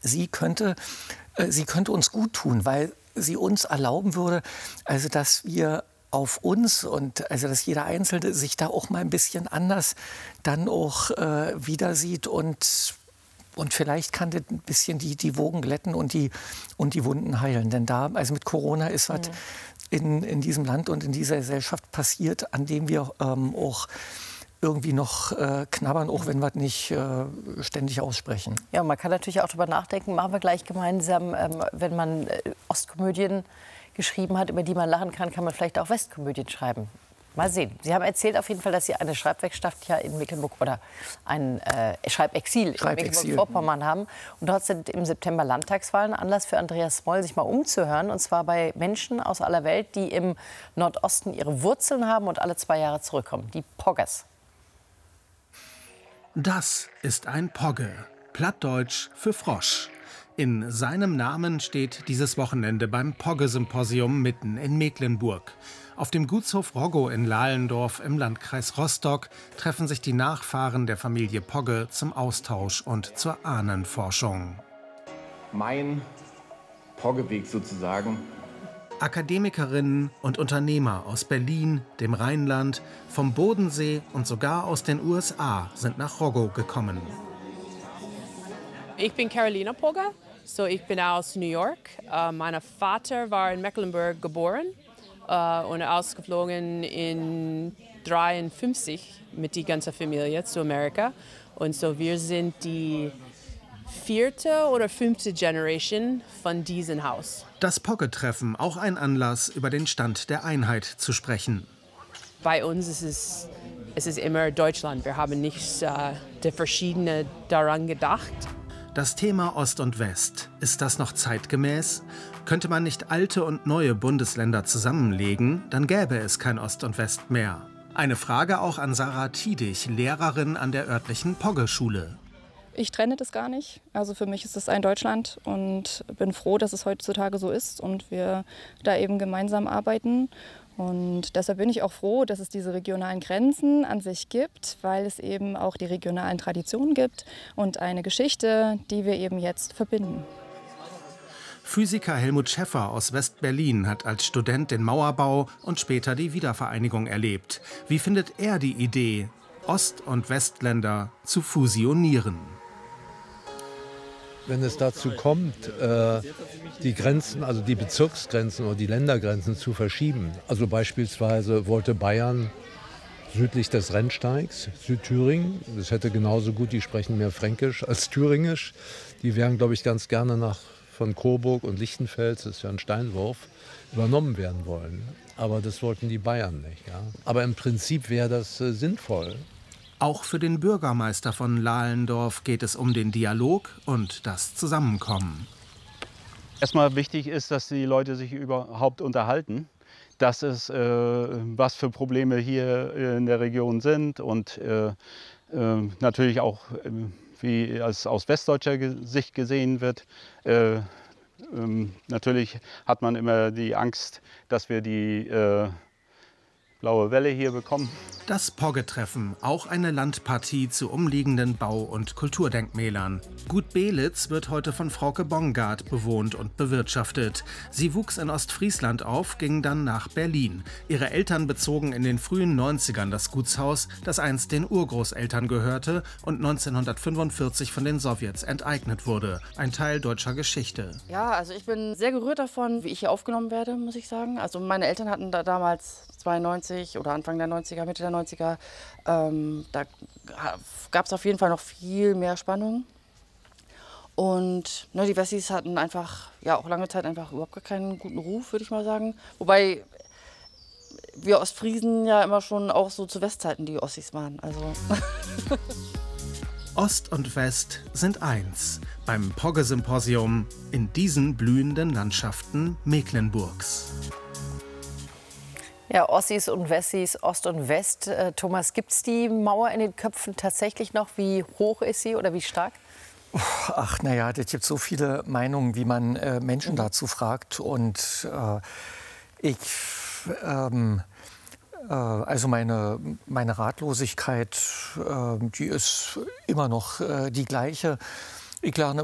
sie könnte uns gut tun, weil sie uns erlauben würde, also dass wir auf uns und also dass jeder Einzelne sich da auch mal ein bisschen anders dann auch wieder sieht und vielleicht kann das ein bisschen die Wogen glätten und die Wunden heilen. Denn da, also mit Corona ist was in diesem Land und in dieser Gesellschaft passiert, an dem wir auch irgendwie noch knabbern, auch wenn wir es nicht ständig aussprechen. Ja, man kann natürlich auch darüber nachdenken, machen wir gleich gemeinsam, wenn man Ostkomödien geschrieben hat, über die man lachen kann, kann man vielleicht auch Westkomödien schreiben. Mal sehen. Sie haben erzählt auf jeden Fall, dass Sie eine Schreibwerkstatt ja in Mecklenburg oder ein Schreibexil in Mecklenburg-Vorpommern haben. Und dort sind im September Landtagswahlen. Anlass für Andreas Moll, sich mal umzuhören. Und zwar bei Menschen aus aller Welt, die im Nordosten ihre Wurzeln haben und alle 2 Jahre zurückkommen. Die Poggers. Das ist ein Pogge, plattdeutsch für Frosch. In seinem Namen steht dieses Wochenende beim Pogge-Symposium mitten in Mecklenburg. Auf dem Gutshof Roggo in Lahlendorf im Landkreis Rostock treffen sich die Nachfahren der Familie Pogge zum Austausch und zur Ahnenforschung. Mein Poggeweg sozusagen. Akademikerinnen und Unternehmer aus Berlin, dem Rheinland, vom Bodensee und sogar aus den USA sind nach Roggo gekommen. Ich bin Carolina Pogge, ich bin aus New York. Mein Vater war in Mecklenburg geboren und ausgeflogen in 1953 mit der ganzen Familie zu Amerika. Und so wir sind die 4. oder 5. Generation von diesem Haus. Das Pogge-Treffen, auch ein Anlass, über den Stand der Einheit zu sprechen. Bei uns ist es immer Deutschland. Wir haben nicht die verschiedenen daran gedacht. Das Thema Ost und West, ist das noch zeitgemäß? Könnte man nicht alte und neue Bundesländer zusammenlegen, dann gäbe es kein Ost und West mehr. Eine Frage auch an Sarah Tiedig, Lehrerin an der örtlichen Pogge-Schule. Ich trenne das gar nicht. Also für mich ist es ein Deutschland und bin froh, dass es heutzutage so ist und wir da eben gemeinsam arbeiten. Und deshalb bin ich auch froh, dass es diese regionalen Grenzen an sich gibt, weil es eben auch die regionalen Traditionen gibt und eine Geschichte, die wir eben jetzt verbinden. Physiker Helmut Schäffer aus West-Berlin hat als Student den Mauerbau und später die Wiedervereinigung erlebt. Wie findet er die Idee, Ost- und Westländer zu fusionieren? Wenn es dazu kommt, die Grenzen, also die Bezirksgrenzen oder die Ländergrenzen zu verschieben. Also beispielsweise wollte Bayern südlich des Rennsteigs, Südthüringen, das hätte genauso gut, die sprechen mehr Fränkisch als Thüringisch. Die wären, glaube ich, ganz gerne von Coburg und Lichtenfels, das ist ja ein Steinwurf, übernommen werden wollen. Aber das wollten die Bayern nicht. Ja? Aber im Prinzip wäre das sinnvoll. Auch für den Bürgermeister von Lahlendorf geht es um den Dialog und das Zusammenkommen. Erstmal wichtig ist, dass die Leute sich überhaupt unterhalten, dass es was für Probleme hier in der Region sind und natürlich auch, wie es aus westdeutscher Sicht gesehen wird. Natürlich hat man immer die Angst, dass wir die blaue Welle hier bekommen. Das Pogge-Treffen, auch eine Landpartie zu umliegenden Bau- und Kulturdenkmälern. Gut Belitz wird heute von Frauke Bongard bewohnt und bewirtschaftet. Sie wuchs in Ostfriesland auf, ging dann nach Berlin. Ihre Eltern bezogen in den frühen 90ern das Gutshaus, das einst den Urgroßeltern gehörte und 1945 von den Sowjets enteignet wurde. Ein Teil deutscher Geschichte. Ja, also ich bin sehr gerührt davon, wie ich hier aufgenommen werde, muss ich sagen. Also meine Eltern hatten da damals 92 oder Anfang der 90er, Mitte der 90er, da gab es auf jeden Fall noch viel mehr Spannung. Und die Wessis hatten einfach, ja, auch lange Zeit einfach überhaupt gar keinen guten Ruf, würde ich mal sagen. Wobei wir Ostfriesen ja immer schon auch so zu Westzeiten die Ossis waren. Also. Ost und West sind eins beim Pogge-Symposium in diesen blühenden Landschaften Mecklenburgs. Ja, Ossis und Wessis, Ost und West. Thomas, gibt es die Mauer in den Köpfen tatsächlich noch? Wie hoch ist sie oder wie stark? Ach, naja, es gibt so viele Meinungen, wie man Menschen dazu fragt. Und also meine Ratlosigkeit, die ist immer noch die gleiche. Ich lerne